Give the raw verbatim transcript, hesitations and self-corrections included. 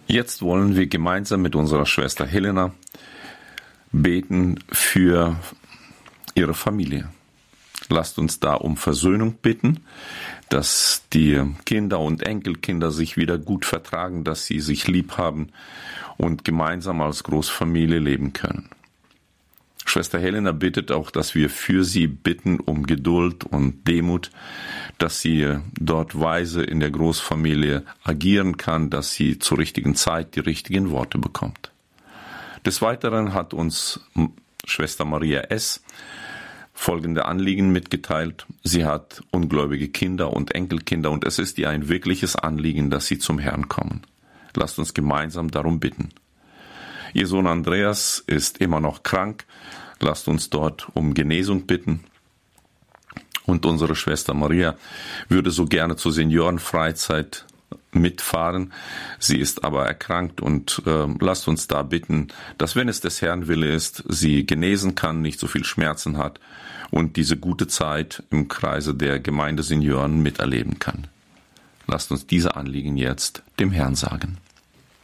Jetzt wollen wir gemeinsam mit unserer Schwester Helena beten für ihre Familie. Lasst uns da um Versöhnung bitten, dass die Kinder und Enkelkinder sich wieder gut vertragen, dass sie sich lieb haben und gemeinsam als Großfamilie leben können. Schwester Helena bittet auch, dass wir für sie bitten um Geduld und Demut, dass sie dort weise in der Großfamilie agieren kann, dass sie zur richtigen Zeit die richtigen Worte bekommt. Des Weiteren hat uns Schwester Maria S. folgende Anliegen mitgeteilt. Sie hat ungläubige Kinder und Enkelkinder und es ist ihr ein wirkliches Anliegen, dass sie zum Herrn kommen. Lasst uns gemeinsam darum bitten. Ihr Sohn Andreas ist immer noch krank. Lasst uns dort um Genesung bitten. Und unsere Schwester Maria würde so gerne zur Seniorenfreizeit mitfahren. Sie ist aber erkrankt und äh, lasst uns da bitten, dass, wenn es des Herrn Wille ist, sie genesen kann, nicht so viel Schmerzen hat und diese gute Zeit im Kreise der Gemeindesenioren miterleben kann. Lasst uns diese Anliegen jetzt dem Herrn sagen.